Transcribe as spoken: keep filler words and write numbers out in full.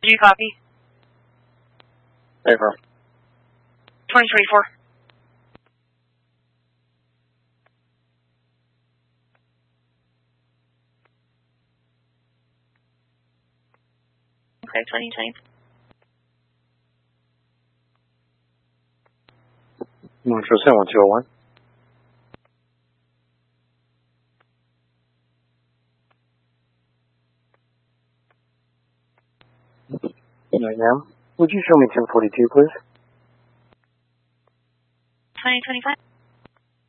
Do you copy? Paper. twenty twenty-four. Okay, twenty twenty. Montreal City, one two oh one. Right now. Would you show me ten forty-two, please? twenty twenty-five.